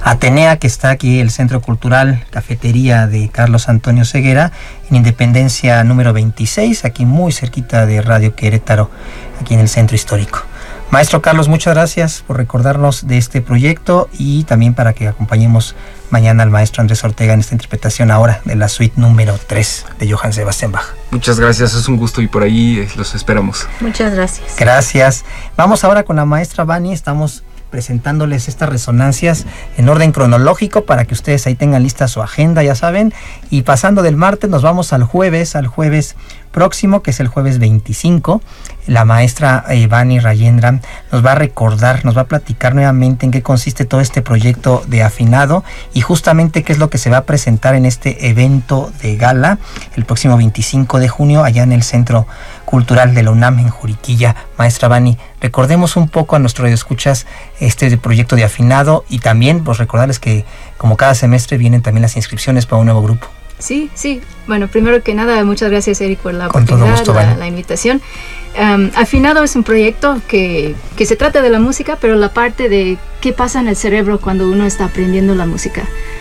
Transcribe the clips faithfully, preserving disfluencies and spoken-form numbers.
Atenea, que está aquí, el Centro Cultural Cafetería de Carlos Antonio Ceguera, en Independencia número veintiséis, aquí muy cerquita de Radio Querétaro, aquí en el Centro Histórico. Maestro Carlos, muchas gracias por recordarnos de este proyecto y también para que acompañemos mañana al maestro Andrés Ortega en esta interpretación ahora de la suite número tres de Johann Sebastian Bach. Muchas gracias, es un gusto y por ahí los esperamos. Muchas gracias. Gracias. Vamos ahora con la maestra Vani, estamos presentándoles estas resonancias en orden cronológico para que ustedes ahí tengan lista su agenda, ya saben, y pasando del martes nos vamos al jueves, al jueves próximo, que es el jueves veinticinco. La maestra eh, Vani Rayendra nos va a recordar, nos va a platicar nuevamente en qué consiste todo este proyecto de afinado y justamente qué es lo que se va a presentar en este evento de gala el próximo veinticinco de junio allá en el Centro Cultural de la UNAM en Juriquilla. Maestra Vani, recordemos un poco a nuestros radioescuchas este proyecto de afinado y también pues recordarles que como cada semestre vienen también las inscripciones para un nuevo grupo. Sí, sí. Bueno, primero que nada, muchas gracias, Eric, por la Con oportunidad, gusto, la, vale. la invitación. Um, Afinado es un proyecto que, que se trata de la música, pero la parte de qué pasa en el cerebro cuando uno está aprendiendo la música.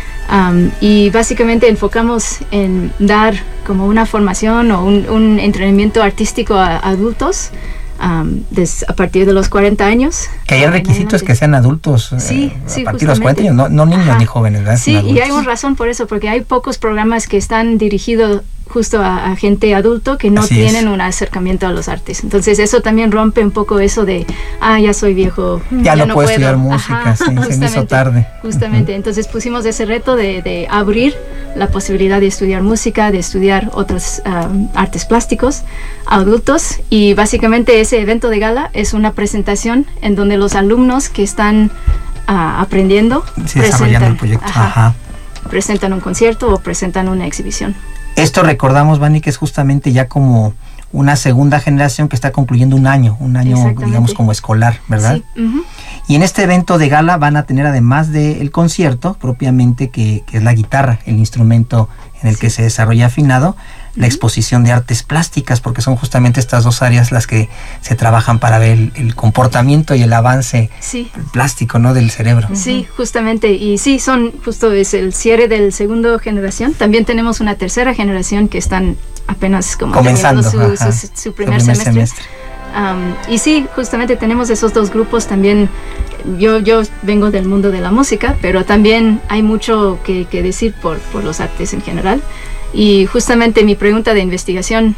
Um, y básicamente enfocamos en dar como una formación o un, un entrenamiento artístico a, a adultos um, des, a partir de los cuarenta años. Que hay requisitos que sean adultos sí, eh, sí, a partir de los cuarenta justamente. años, no, no niños Ajá. ni jóvenes, ¿verdad? Sí, y hay una razón por eso, porque hay pocos programas que están dirigidos justo a, a gente adulto que no Así tienen es. un acercamiento a los artes. Entonces eso también rompe un poco eso de, ah, ya soy viejo, Ya, ya no, no puedo puedo estudiar música, Ajá, sí, se me hizo justamente, tarde. Justamente, Uh-huh. entonces pusimos ese reto de, de abrir la posibilidad de estudiar música, de estudiar otros um, artes plásticos a adultos, y básicamente ese evento de gala es una presentación en donde los alumnos que están uh, aprendiendo Sí, desarrollando el proyecto. ajá, Ajá. presentan un concierto o presentan una exhibición. Esto recordamos, Vani, que es justamente ya como una segunda generación que está concluyendo un año, un año, digamos, como escolar, ¿verdad? Sí. Uh-huh. Y en este evento de gala van a tener, además del concierto propiamente, que, que es la guitarra, el instrumento en el sí. que se desarrolla afinado, la exposición de artes plásticas, porque son justamente estas dos áreas las que se trabajan para ver el, el comportamiento y el avance sí. plástico, ¿no?, del cerebro. Sí, justamente, y sí, son justo es el cierre del segundo generación. También tenemos una tercera generación que están apenas como comenzando su, ajá, su, su primer, primer semestre. semestre. Um, y sí, justamente tenemos esos dos grupos también. Yo, yo vengo del mundo de la música, pero también hay mucho que, que decir por, por los artes en general. Y justamente mi pregunta de investigación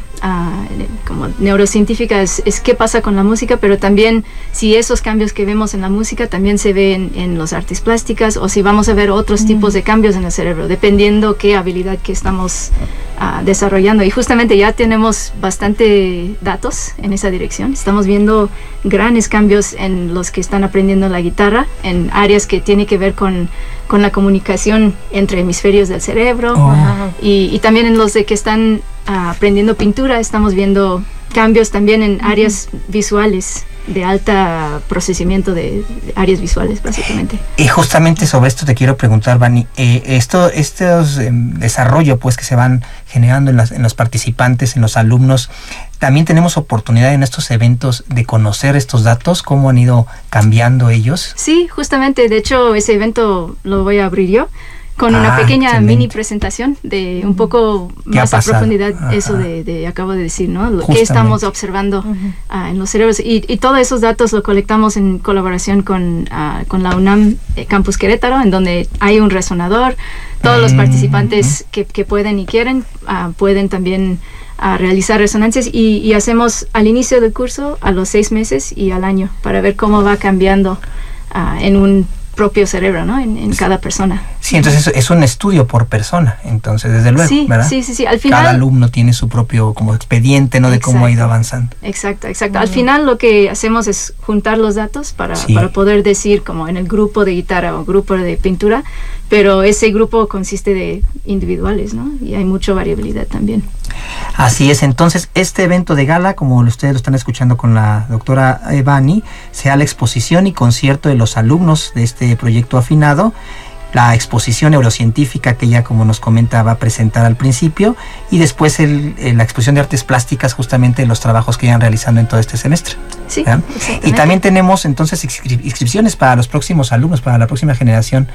uh, como neurocientífica es, es qué pasa con la música, pero también si esos cambios que vemos en la música también se ven en las artes plásticas, o si vamos a ver otros mm. tipos de cambios en el cerebro, dependiendo qué habilidad que estamos uh, desarrollando. Y justamente ya tenemos bastante datos en esa dirección. Estamos viendo grandes cambios en los que están aprendiendo la guitarra, en áreas que tienen que ver con, con la comunicación entre hemisferios del cerebro. Oh. y, y también en los de que están uh, aprendiendo pintura, estamos viendo cambios también en áreas uh-huh. visuales, de alta procesamiento de, de áreas visuales, básicamente. Y justamente sobre esto te quiero preguntar, Vani, eh, esto, estos eh, desarrollo pues que se van generando en, las, en los participantes, en los alumnos, también tenemos oportunidad en estos eventos de conocer estos datos, cómo han ido cambiando ellos. Sí, justamente, de hecho ese evento lo voy a abrir yo, con ah, una pequeña excelente. mini presentación de un poco más a profundidad. Ajá. Eso de, de acabo de decir, ¿no? Lo que estamos observando uh-huh. uh, en los cerebros, y, y todos esos datos lo colectamos en colaboración con, uh, con la UNAM eh, Campus Querétaro, en donde hay un resonador. Todos uh-huh. los participantes que, que pueden y quieren uh, pueden también uh, realizar resonancias, y, y hacemos al inicio del curso, a los seis meses y al año, para ver cómo va cambiando uh, en un propio cerebro, ¿no? En, en cada persona. Sí, entonces es un estudio por persona, entonces desde luego, sí, ¿verdad? Sí, sí, sí. Al final, cada alumno tiene su propio como expediente, ¿no? De exacto, cómo ha ido avanzando. Exacto, exacto. Uh-huh. Al final lo que hacemos es juntar los datos para, sí. para poder decir como en el grupo de guitarra o grupo de pintura, pero ese grupo consiste de individuales, ¿no? Y hay mucha variabilidad también. Así es, entonces este evento de gala, como ustedes lo están escuchando con la doctora Vani, será la exposición y concierto de los alumnos de este proyecto afinado, la exposición neurocientífica que ella, como nos comenta, va a presentar al principio, y después el, el, la exposición de artes plásticas, justamente de los trabajos que iban realizando en todo este semestre. Sí, y también tenemos entonces inscri- inscripciones para los próximos alumnos, para la próxima generación